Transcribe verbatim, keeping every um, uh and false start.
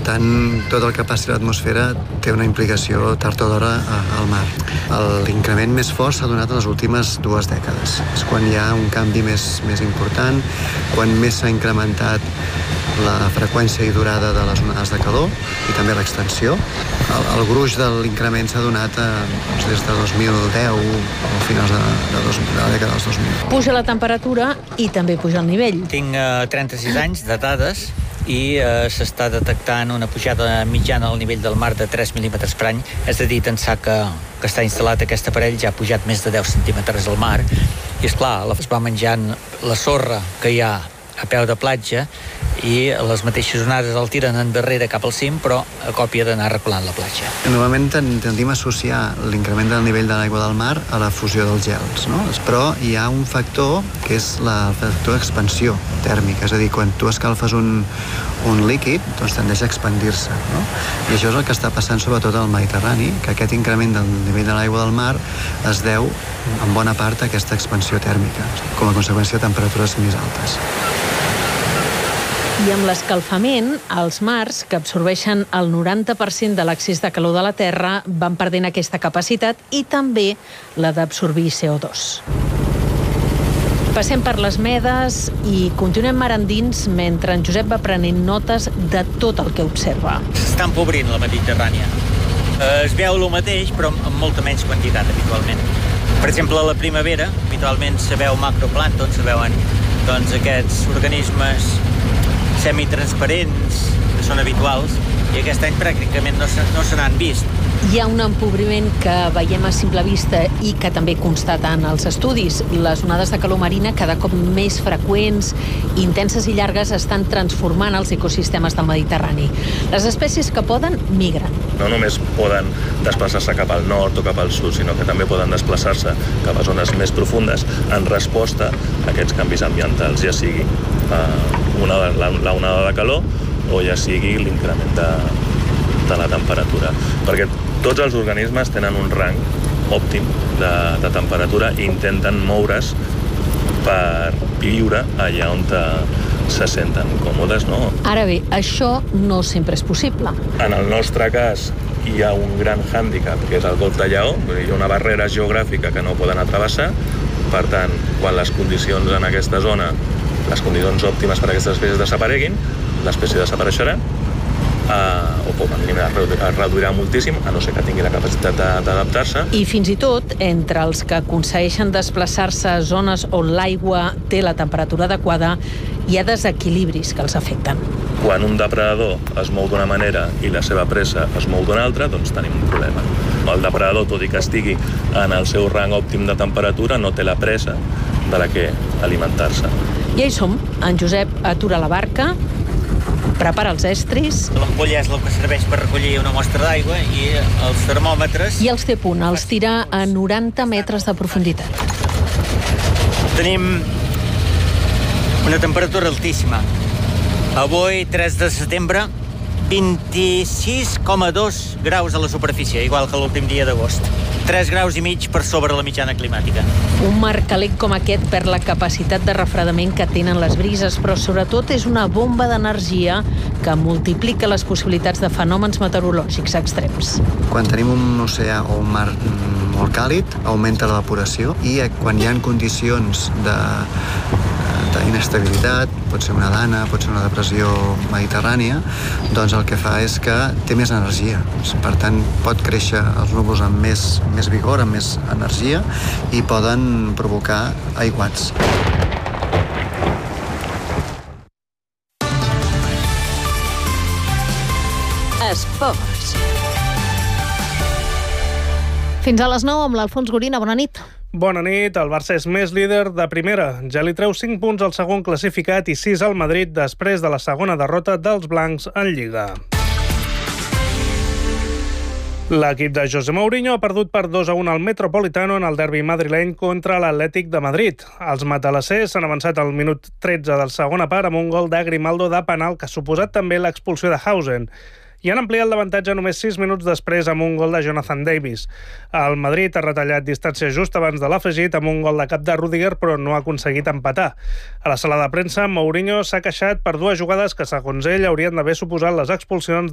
tant, tot el que passi a l'atmosfera té una implicació tard o d'hora al mar. L'increment més fort s'ha donat en les últimes dues dècades. És quan hi ha un canvi més, més important, quan més s'ha incrementat la freqüència i durada de les onades de calor i també l'extensió. El, el gruix de l'increment s'ha donat eh, doncs des de dos mil deu o finals de, de, dos, de la dècada dels dos mil. Puja la temperatura i també puja el nivell. Tinc eh, trenta-sis anys de dades i eh, s'està detectant una pujada mitjana al nivell del mar de tres mil·límetres per any. És a dir, tensar que, que està instal·lat aquest aparell ja ha pujat més de deu centímetres al mar. I, esclar, es va menjant la sorra que hi ha a peu de platja i les mateixes onades el tiren endarrere cap al cim, però a còpia d'anar reculant la platja. Normalment tendim a associar l'increment del nivell de l'aigua del mar a la fusió dels gels, no? Però hi ha un factor que és la, el factor d'expansió tèrmica, és a dir, quan tu escalfes un, un líquid, doncs tendeix a expandir-se, no? I això és el que està passant sobretot al Mediterrani, que aquest increment del nivell de l'aigua del mar es deu en bona part a aquesta expansió tèrmica, com a conseqüència de temperatures més altes. I amb l'escalfament, els mars, que absorbeixen el noranta per cent de l'excés de calor de la Terra, van perdent aquesta capacitat i també la d'absorbir C O dos. Passem per les medes i continuem mar endins mentre en Josep va prenent notes de tot el que observa. S'està empobrint la Mediterrània. Es veu el mateix, però amb molta menys quantitat, habitualment. Per exemple, a la primavera, habitualment se veu macroplàncton, se veuen doncs, aquests organismes semitransparents, que són habituals, i aquest any pràcticament no se, no se n'han vist. Hi ha un empobriment que veiem a simple vista i que també constaten els estudis. Les onades de calor marina, cada cop més freqüents, intenses i llargues, estan transformant els ecosistemes del Mediterrani. Les espècies que poden, migren. No només poden desplaçar-se cap al nord o cap al sud, sinó que també poden desplaçar-se cap a zones més profundes en resposta a aquests canvis ambientals, ja sigui eh, una, la, la onada de calor o ja sigui l'increment de, de la temperatura. Perquè tots els organismes tenen un rang òptim de, de temperatura i intenten moure's per viure allà on te, se senten còmodes, no? Ara bé, això no sempre és possible. En el nostre cas hi ha un gran hàndicap, que és el Golf de Lleó, hi ha una barrera geogràfica que no poden atravessar, per tant, quan les condicions en aquesta zona, les condicions òptimes per a aquestes espècies desapareguin, l'espècie desapareixerà, Uh, o com a mínim es reduirà moltíssim, a no ser que tingui la capacitat d'adaptar-se. I fins i tot, entre els que aconsegueixen desplaçar-se a zones on l'aigua té la temperatura adequada, hi ha desequilibris que els afecten. Quan un depredador es mou d'una manera i la seva presa es mou d'una altra, doncs tenim un problema. El depredador, tot i que estigui en el seu rang òptim de temperatura, no té la presa de la que alimentar-se. I hi som. En Josep atura la barca, prepara els estris... L'ampolla és el que serveix per recollir una mostra d'aigua i els termòmetres... I els té a punt, els tira a noranta metres de profunditat. Tenim una temperatura altíssima. Avui, tres de setembre, vint-i-sis coma dos graus a la superfície, igual que l'últim dia d'agost. tres graus i mig per sobre la mitjana climàtica. Un mar calent com aquest perd la capacitat de refredament que tenen les brises, però sobretot és una bomba d'energia que multiplica les possibilitats de fenòmens meteorològics extrems. Quan tenim un oceà o un mar molt càlid, augmenta l'evaporació i quan hi ha condicions de d'inestabilitat, pot ser una dana, pot ser una depressió mediterrània, doncs el que fa és que té més energia. Per tant, pot créixer els núvols amb més, més vigor, amb més energia, i poden provocar aiguats. Esports. Fins a les nou amb l'Alfons Gorina. Bona nit. Bona nit. El Barça és més líder de primera. Ja li treu cinc punts al segon classificat i sis al Madrid després de la segona derrota dels blancs en Lliga. L'equip de José Mourinho ha perdut per dos a un al Metropolitano en el derbi madrileny contra l'Atlètic de Madrid. Els matalassers s'han avançat al minut tretze del segona part amb un gol de Grimaldo de penal que ha suposat també l'expulsió de Hausen. I han ampliat l'avantatge només sis minuts després amb un gol de Jonathan Davis. El Madrid ha retallat distància just abans de l'afegit amb un gol de cap de Rüdiger, però no ha aconseguit empatar. A la sala de premsa, Mourinho s'ha queixat per dues jugades que, segons ell, haurien d'haver suposat les expulsions